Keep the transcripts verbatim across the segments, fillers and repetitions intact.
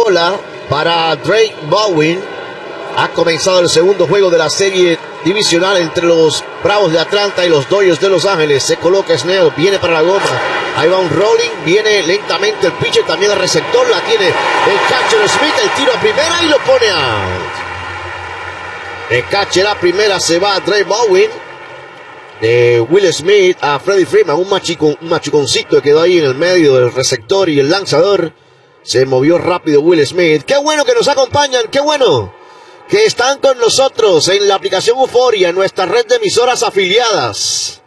bola para Drake Bowen. Ha comenzado el segundo juego de la serie divisional entre los Bravos de Atlanta y los Dodgers de Los Ángeles. Se coloca Snell, viene para la goma. Ahí va un rolling, viene lentamente el pitcher, también el receptor, la tiene el catcher Smith, el tiro a primera y lo pone out. El catcher a primera se va a Drake Bowen. De Will Smith a Freddie Freeman, un, machicon, un machuconcito que quedó ahí en el medio del receptor y el lanzador. Se movió rápido Will Smith. Qué bueno que nos acompañan, qué bueno que están con nosotros en la aplicación Euforia, en nuestra red de emisoras afiliadas.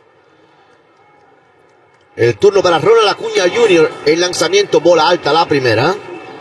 El turno para Ronald Acuña junior, el lanzamiento, bola alta la primera.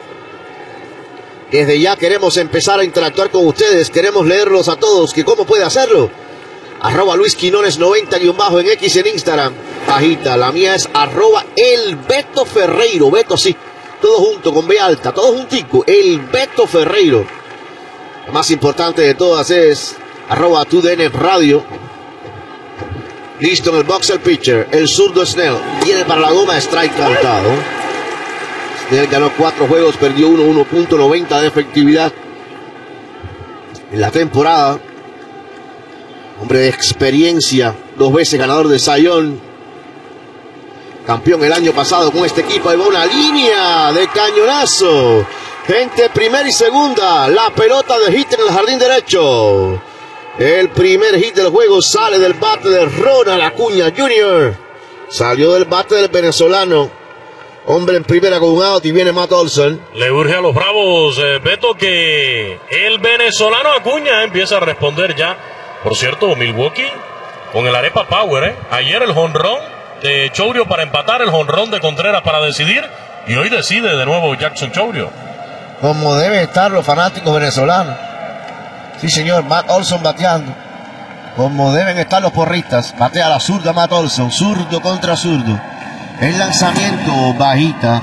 Desde ya queremos empezar a interactuar con ustedes, queremos leerlos a todos, que cómo puede hacerlo. Arroba Luis Quinones noventa guión bajo en X en Instagram. Bajita, la mía es arroba el Beto Ferreiro. Beto sí, todo junto con B alta, todo juntico, el Beto Ferreiro. La más importante de todas es arroba tu D N Radio. Listo en el box el pitcher, el zurdo Snell. Viene para la goma, strike cantado. Snell ganó cuatro juegos, perdió uno, uno punto noventa de efectividad en la temporada. Hombre de experiencia, dos veces ganador de Cy Young. Campeón el año pasado con este equipo. Ahí va una línea de cañonazo. Gente primera y segunda. La pelota de hit en el jardín derecho. El primer hit del juego sale del bate de Ronald Acuña junior Salió del bate del venezolano. Hombre en primera con un out y viene Matt Olson. Le urge a los Bravos, eh, Beto, que el venezolano Acuña empieza a responder ya. Por cierto, Milwaukee con el Arepa Power, ¿eh? Ayer el jonrón de Chourio para empatar, el jonrón de Contreras para decidir, y hoy decide de nuevo Jackson Chourio. Como deben estar los fanáticos venezolanos. Sí, señor, Matt Olson bateando. Como deben estar los porristas. Batea la zurda Matt Olson, zurdo contra zurdo. El lanzamiento bajita.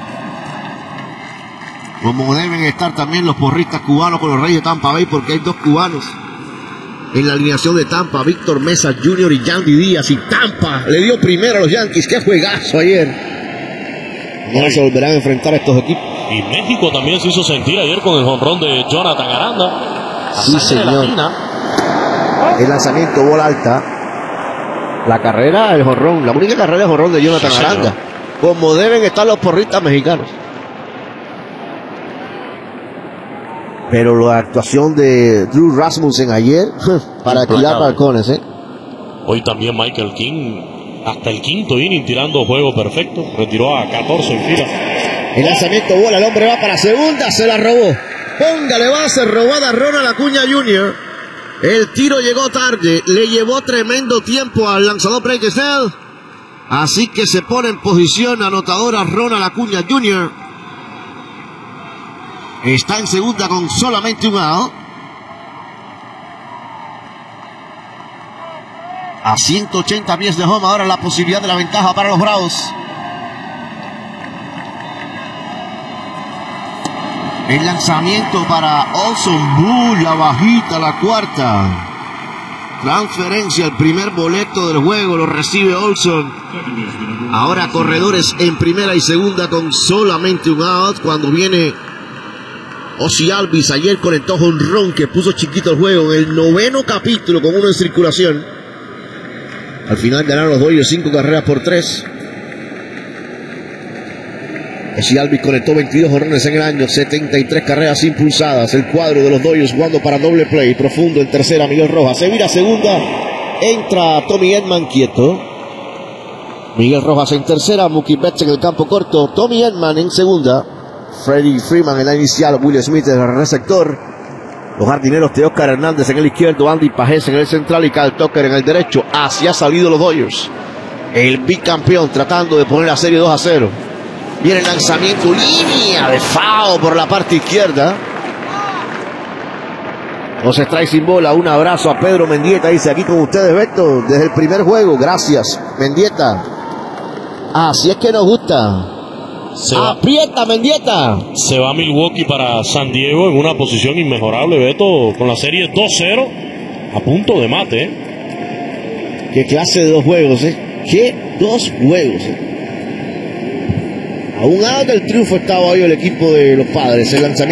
Como deben estar también los porristas cubanos con los Reyes de Tampa Bay, porque hay dos cubanos en la alineación de Tampa, Víctor Mesa junior y Yandy Díaz. Y Tampa le dio primero a los Yankees. ¡Qué juegazo ayer! No se volverán a enfrentar a estos equipos. Y México también se hizo sentir ayer con el jonrón de Jonathan Aranda. Sí, señor. El lanzamiento, bola alta. La carrera, el jonrón. La única carrera de jonrón de Jonathan sí, Aranda. Como deben estar los porristas mexicanos. Pero la actuación de Drew Rasmussen ayer para tirar balcones, ¿eh? Hoy también Michael King, hasta el quinto inning tirando juego perfecto, retiró a catorce en fila. El lanzamiento, bola, el hombre va para segunda, se la robó. Póngale base, robada Ronald Acuña junior El tiro llegó tarde, le llevó tremendo tiempo al lanzador Blake Snell. Así que se pone en posición anotadora Ronald Acuña junior Está en segunda con solamente un out. A ciento ochenta pies de home, ahora la posibilidad de la ventaja para los Bravos. El lanzamiento para Olson, Bull, la bajita, la cuarta. Transferencia, el primer boleto del juego lo recibe Olson. Ahora corredores en primera y segunda con solamente un out cuando viene Ozzie Albies. Ayer conectó jonrón que puso chiquito el juego en el noveno capítulo con uno en circulación. Al final ganaron los Dodgers cinco carreras por tres. Ozzie Albies conectó veintidós jonrones en el año, setenta y tres carreras impulsadas. El cuadro de los Dodgers jugando para doble play. Profundo en tercera, Miguel Rojas. Se vira segunda. Entra Tommy Edman quieto. Miguel Rojas en tercera. Mookie Betts en el campo corto. Tommy Edman en segunda. Freddie Freeman en la inicial, Will Smith en el receptor. Los jardineros de Oscar Hernández en el izquierdo, Andy Pajés en el central y Kyle Tucker en el derecho. Así ha salido los Dodgers. El bicampeón tratando de poner la serie dos a cero. Viene el lanzamiento, línea de foul por la parte izquierda. Dos strikes sin bola. Un abrazo a Pedro Mendieta. Dice aquí con ustedes, Beto, desde el primer juego. Gracias, Mendieta. Así es que nos gusta. Se va, aprieta Mendieta. Se va Milwaukee para San Diego en una posición inmejorable, Beto, con la serie dos cero a punto de mate, ¿eh? Qué clase de dos juegos, ¿eh? Qué dos juegos, ¿eh? A un lado del triunfo estaba hoy el equipo de los Padres. El lanzamiento